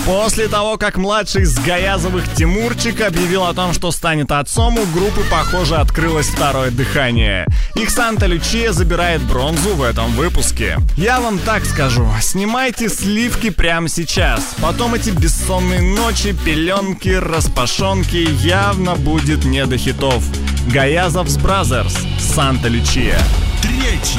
После того, как младший из Гаязовых Тимурчик объявил о том, что станет отцом, у группы, похоже, открылось второе дыхание. Их Санта Лючия забирает бронзу в этом выпуске. Я вам так скажу, снимайте сливки прямо сейчас. Потом эти бессонные ночи, пеленки, распашонки, явно будет не до хитов. Гаязов's Brothers, Санта Лючия. Третий.